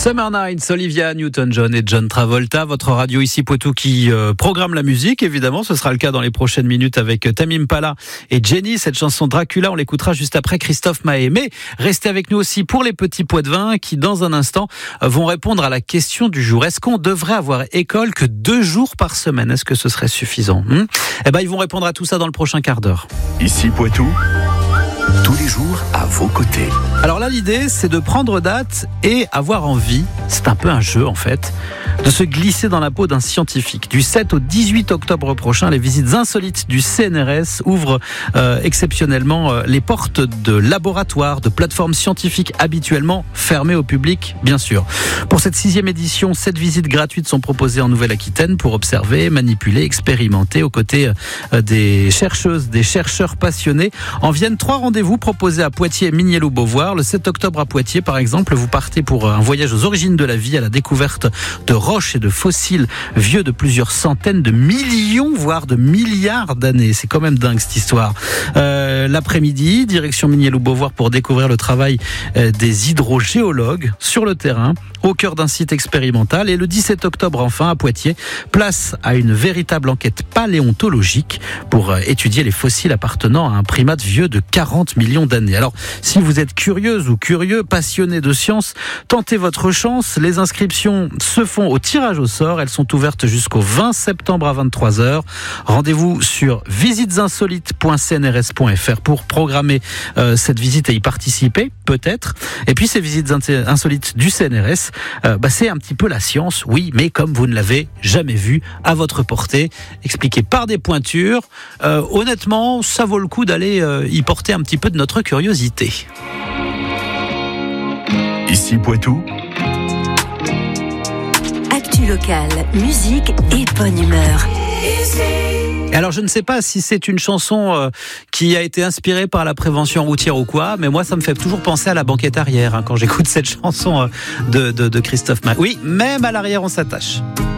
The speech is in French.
Summer Nights, Olivia Newton-John et John Travolta, votre radio ici Poitou qui programme la musique, évidemment, ce sera le cas dans les prochaines minutes avec Tame Impala et Jenny. Cette chanson Dracula, on l'écoutera juste après Christophe Maé. Mais restez avec nous aussi pour les petits pots de vin qui, dans un instant, vont répondre à la question du jour. Est-ce qu'on devrait avoir école que 2 jours par semaine? Est-ce que ce serait suffisant? Eh ben, ils vont répondre à tout ça dans le prochain quart d'heure. Ici Poitou, tous les jours à vos côtés. Alors là, l'idée, c'est de prendre date et avoir envie, c'est un peu un jeu en fait, de se glisser dans la peau d'un scientifique. Du 7 au 18 octobre prochain, les visites insolites du CNRS ouvrent exceptionnellement les portes de laboratoires, de plateformes scientifiques habituellement fermées au public, bien sûr. Pour cette 6e édition, 7 visites gratuites sont proposées en Nouvelle-Aquitaine pour observer, manipuler, expérimenter aux côtés des chercheuses, des chercheurs passionnés. En viennent 3 rendez-vous proposés à Poitiers, Mignelou, Beauvoir. Le 7 octobre à Poitiers, par exemple, vous partez pour un voyage aux origines de la vie, à la découverte de roches et de fossiles vieux de plusieurs centaines de millions, voire de milliards d'années. C'est quand même dingue cette histoire. L'après-midi, direction Mignelou-Beauvoir pour découvrir le travail des hydrogéologues sur le terrain, au cœur d'un site expérimental. Et le 17 octobre, enfin, à Poitiers, place à une véritable enquête paléontologique pour étudier les fossiles appartenant à un primate vieux de 40 millions d'années. Alors, si vous êtes curieuse ou curieux, passionné de science, tentez votre chance. Les inscriptions se font au tirage au sort. Elles sont ouvertes jusqu'au 20 septembre à 23h. Rendez-vous sur visitesinsolite.cnrs.fr pour programmer cette visite et y participer, peut-être. Et puis, ces visites insolites du CNRS, c'est un petit peu la science, oui, mais comme vous ne l'avez jamais vu, à votre portée, expliqué par des pointures. Honnêtement, ça vaut le coup d'aller y porter un petit peu de notre curiosité. Ici Poitou, actu locale, musique et bonne humeur. Alors je ne sais pas si c'est une chanson qui a été inspirée par la prévention routière ou quoi, mais moi ça me fait toujours penser à la banquette arrière quand j'écoute cette chanson de Christophe Maé. Oui, même à l'arrière on s'attache.